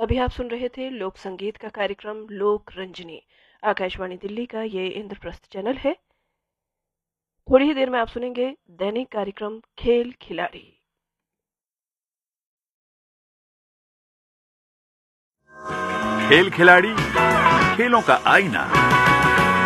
अभी आप सुन रहे थे लोक संगीत का कार्यक्रम लोक रंजनी। आकाशवाणी दिल्ली का ये इंद्रप्रस्थ चैनल है। थोड़ी ही देर में आप सुनेंगे दैनिक कार्यक्रम खेल खिलाड़ी। खेल खिलाड़ी, खेलों का आईना।